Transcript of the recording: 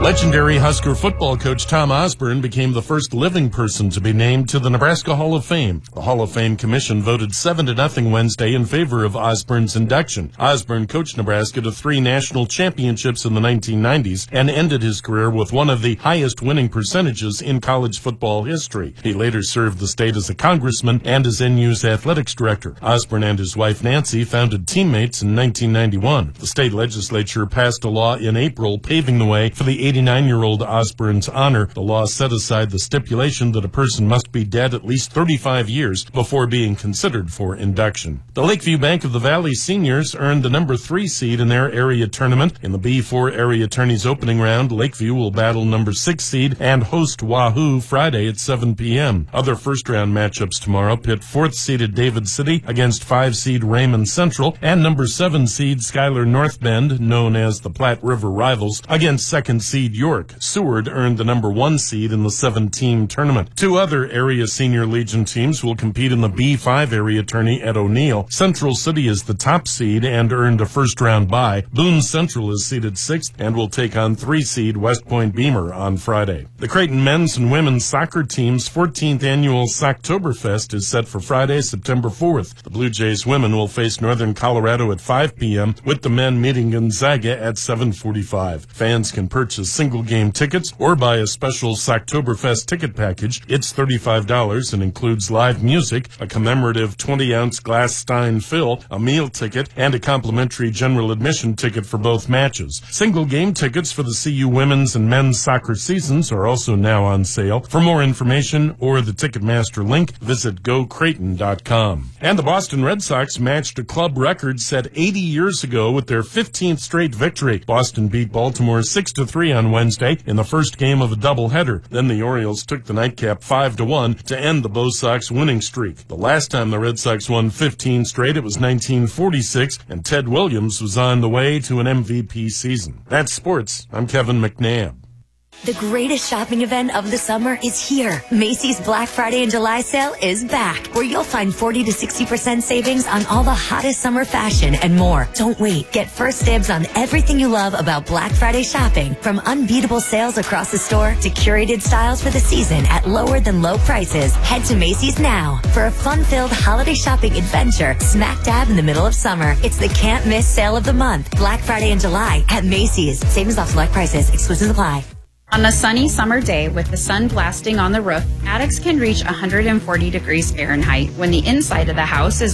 Legendary Husker football coach Tom Osborne became the first living person to be named to the Nebraska Hall of Fame. The Hall of Fame Commission voted 7-0 Wednesday in favor of Osborne's induction. Osborne coached Nebraska to 3 national championships in the 1990s and ended his career with one of the highest winning percentages in college football history. He later served the state as a congressman and as NU's athletics director. Osborne and his wife Nancy founded Teammates in 1991. The state legislature passed a law in April paving the way for the 89-year-old Osborne's honor. The law set aside the stipulation that a person must be dead at least 35 years before being considered for induction. The Lakeview Bank of the Valley seniors earned the number 3 seed in their area tournament. In the B4 area tourney's opening round, Lakeview will battle number 6 seed and host Wahoo Friday at 7 p.m. Other first-round matchups tomorrow pit 4th-seeded David City against 5-seed Raymond Central and number 7 seed Schuyler North Bend, known as the Platte River Rivals, against 2nd seed York. Seward earned the number 1 seed in the 7-team tournament. 2 other area senior legion teams will compete in the B5 area tourney at O'Neill. Central City is the top seed and earned a first-round bye. Boone Central is seeded 6th and will take on 3-seed West Point Beamer on Friday. The Creighton men's and women's soccer team's 14th annual Socktoberfest is set for Friday, September 4th. The Blue Jays women will face Northern Colorado at 5 p.m., with the men meeting Gonzaga at 7:45. Fans can purchase single-game tickets or buy a special Socktoberfest ticket package. It's $35 and includes live music, a commemorative 20-ounce glass Stein fill, a meal ticket, and a complimentary general admission ticket for both matches. Single-game tickets for the CU women's and men's soccer seasons are also now on sale. For more information or the Ticketmaster link, visit gocreighton.com. And the Boston Red Sox matched a club record set 80 years ago with their 15th straight victory. Boston beat Baltimore 6-3 on Wednesday in the first game of a doubleheader. Then the Orioles took the nightcap 5-1 to end the Bo Sox winning streak. The last time the Red Sox won 15 straight, it was 1946, and Ted Williams was on the way to an MVP season. That's sports. I'm Kevin McNabb. The greatest shopping event of the summer is here. Macy's Black Friday and July sale is back, where you'll find 40 to 60% savings on all the hottest summer fashion and more. Don't wait. Get first dibs on everything you love about Black Friday shopping, from unbeatable sales across the store to curated styles for the season at lower than low prices. Head to Macy's now for a fun-filled holiday shopping adventure smack dab in the middle of summer. It's the can't miss sale of the month. Black Friday and July at Macy's. Savings off select prices. Exclusions apply. On a sunny summer day with the sun blasting on the roof, attics can reach 140 degrees Fahrenheit when the inside of the house is